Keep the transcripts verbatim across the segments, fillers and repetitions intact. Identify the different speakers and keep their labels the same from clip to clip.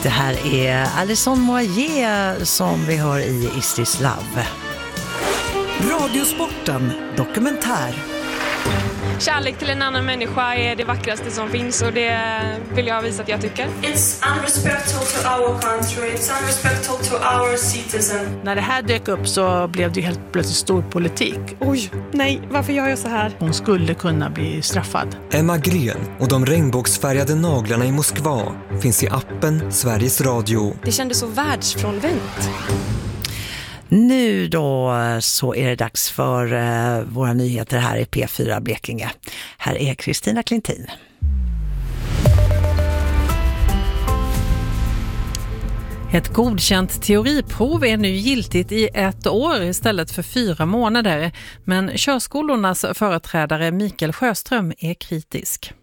Speaker 1: Det här är Alison Moyer som vi hör i Is This Love. Radiosporten dokumentär.
Speaker 2: Kärlek till en annan människa är det vackraste som finns och det vill jag visa att jag tycker.
Speaker 3: It's unrespectful to our country, it's unrespectful to our citizen.
Speaker 4: När det här dök upp så blev det helt plötsligt stor politik.
Speaker 2: Oj, nej, varför gör jag så här?
Speaker 4: Hon skulle kunna bli straffad.
Speaker 5: Emma Gren och de regnbågsfärgade naglarna i Moskva finns i appen Sveriges Radio.
Speaker 2: Det kändes så världsfrånvänt.
Speaker 1: Nu då så är det dags för uh, våra nyheter här i P fyra Blekinge. Här är Kristina Klintin.
Speaker 6: Ett godkänt teoriprov är nu giltigt i ett år istället för fyra månader. Men körskolornas företrädare Mikael Sjöström är kritisk.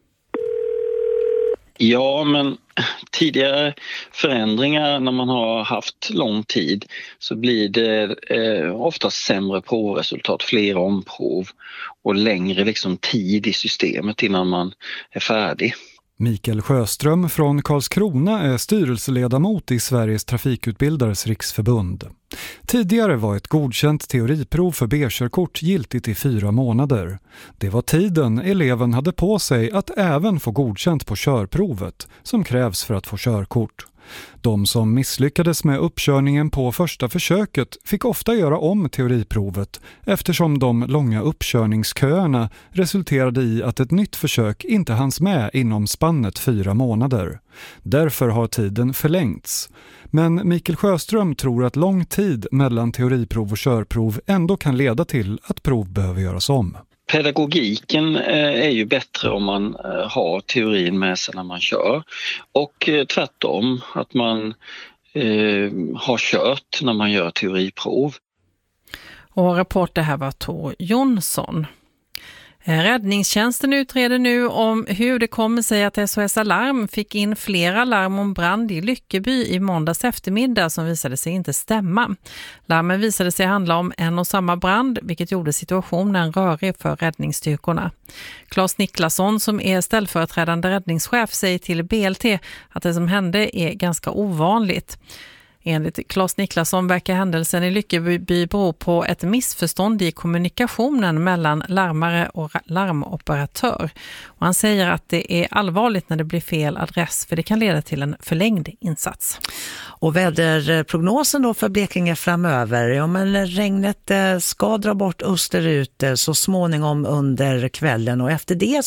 Speaker 7: Ja, men tidigare förändringar när man har haft lång tid så blir det eh, ofta sämre provresultat, fler omprov och längre liksom, tid i systemet innan man är färdig.
Speaker 8: Mikael Sjöström från Karlskrona är styrelseledamot i Sveriges trafikutbildares riksförbund. Tidigare var ett godkänt teoriprov för B-körkort giltigt i fyra månader. Det var tiden eleven hade på sig att även få godkänt på körprovet som krävs för att få körkort. De som misslyckades med uppkörningen på första försöket fick ofta göra om teoriprovet eftersom de långa uppkörningsköerna resulterade i att ett nytt försök inte hanns med inom spannet fyra månader. Därför har tiden förlängts. Men Mikael Sjöström tror att lång tid mellan teoriprov och körprov ändå kan leda till att prov behöver göras om.
Speaker 7: Pedagogiken är ju bättre om man har teorin med sig när man kör och tvärtom att man eh, har kört när man gör teoriprov.
Speaker 6: Och reporter här var Tor Jonsson. Räddningstjänsten utreder nu om hur det kommer sig att S O S Alarm fick in flera larm om brand i Lyckeby i måndags eftermiddag som visade sig inte stämma. Larmen visade sig handla om en och samma brand, vilket gjorde situationen rörig för räddningsstyrkorna. Claes Niklasson som är ställföreträdande räddningschef säger till B L T att det som hände är ganska ovanligt. Enligt Claes Niklasson verkar händelsen i Lyckeby bero på ett missförstånd i kommunikationen mellan larmare och larmoperatör. Och han säger att det är allvarligt när det blir fel adress för det kan leda till en förlängd insats.
Speaker 1: Och väderprognosen då för Blekinge framöver, ja men regnet ska dra bort österut så småningom under kvällen och efter det